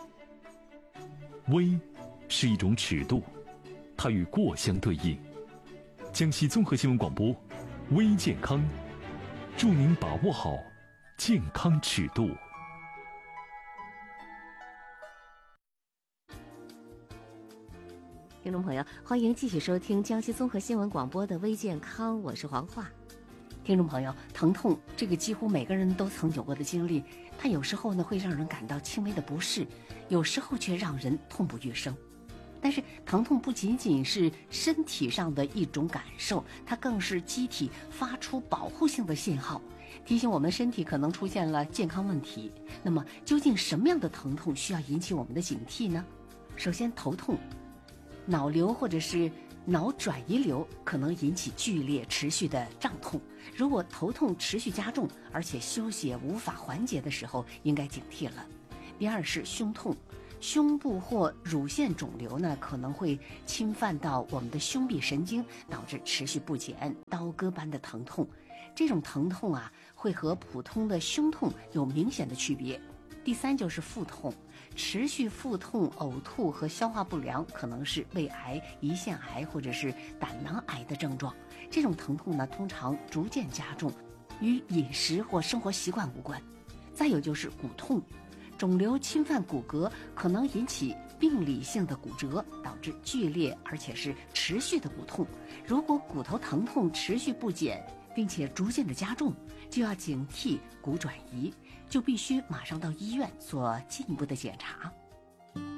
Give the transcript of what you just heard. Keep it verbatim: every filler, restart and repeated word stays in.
微是一种尺度，它与过相对应。江西综合新闻广播，微健康，祝您把握好健康尺度。 听众朋友，欢迎继续收听江西综合新闻广播的微健康，我是黄华。听众朋友，疼痛这个几乎每个人都曾有过的经历，它有时候呢会让人感到轻微的不适，有时候却让人痛不欲生。但是疼痛不仅仅是身体上的一种感受，它更是机体发出保护性的信号，提醒我们身体可能出现了健康问题。那么究竟什么样的疼痛需要引起我们的警惕呢？首先，头痛，脑瘤或者是脑转移瘤可能引起剧烈持续的胀痛，如果头痛持续加重，而且休息也无法缓解的时候，应该警惕了。第二是胸痛，胸部或乳腺肿瘤呢可能会侵犯到我们的胸壁神经，导致持续不减、刀割般的疼痛。这种疼痛啊，会和普通的胸痛有明显的区别。第三就是腹痛，持续腹痛、呕吐和消化不良可能是胃癌、胰腺癌或者是胆囊癌的症状。这种疼痛呢，通常逐渐加重，与饮食或生活习惯无关。再有就是骨痛，肿瘤侵犯骨骼，可能引起病理性的骨折，导致剧烈而且是持续的骨痛。如果骨头疼痛持续不减，并且逐渐的加重，就要警惕骨转移，就必须马上到医院做进一步的检查。